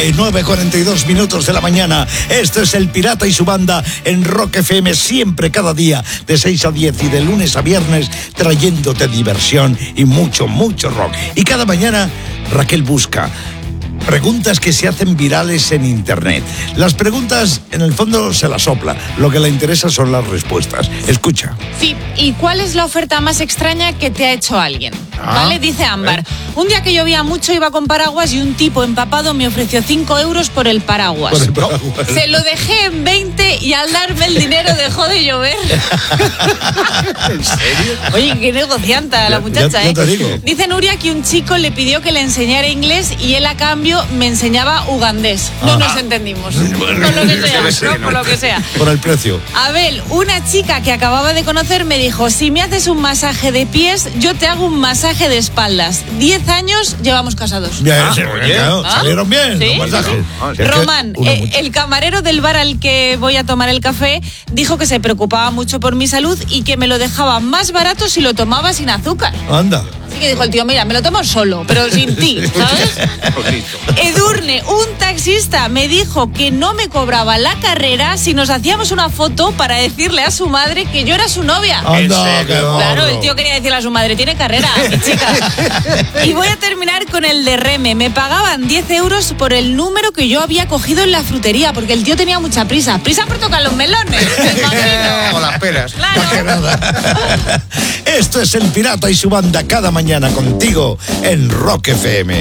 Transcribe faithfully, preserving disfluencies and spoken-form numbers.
Ay, nueve cuarenta y dos minutos de la mañana. Esto es El Pirata y su banda en Rock F M, siempre, cada día, de seis a diez y de lunes a viernes, trayéndote diversión y mucho, mucho rock. Y cada mañana, Raquel busca preguntas que se hacen virales en internet. Las preguntas, en el fondo, se las sopla. Lo que le interesa son las respuestas. Escucha. Sí, ¿y cuál es la oferta más extraña que te ha hecho alguien? Ah, ¿Vale? Dice Ámbar. ¿eh? Un día que llovía mucho iba con paraguas y un tipo empapado me ofreció cinco euros por el paraguas. Por el paraguas. Se lo dejé en veinte y al darme el dinero dejó de llover. ¿En serio? Oye, qué negocianta la muchacha, ya, ya te ¿eh? digo. Dice Nuria que un chico le pidió que le enseñara inglés y él a cambio me enseñaba ugandés. No Ah. nos entendimos. Bueno, por lo que sea, debe ser, ¿no? ¿no? Por lo que sea. Por el precio. Abel, una chica que acababa de conocer me dijo, si me haces un masaje de pies, yo te hago un masaje de espaldas. Diez años llevamos casados. Bien, Ah, sí, muy bien. claro, ¿Ah? salieron bien ¿Sí? los masajes. Ah, sí. Es que Román, uno eh, mucho. el camarero del bar al que voy a tomar el café dijo que se preocupaba mucho por mi salud y que me lo dejaba más barato si lo tomaba sin azúcar. Anda. Así que dijo el tío, mira, me lo tomo solo, pero sin ti, ¿sabes? Edurne, un taxista, me dijo que no me cobraba la carrera si nos hacíamos una foto para decirle a su madre que yo era su novia. Anda, ¿En qué serio? Claro, morro. el tío quería decirle a su madre, tiene carrera, mi chica. Y voy a terminar con el de Reme. Me pagaban diez euros por el número que yo había cogido en la frutería, porque el tío tenía mucha prisa. Prisa por tocar los melones, me imagino. O las peras. Claro. Esto es El Pirata y su banda cada mañana contigo en Rock F M.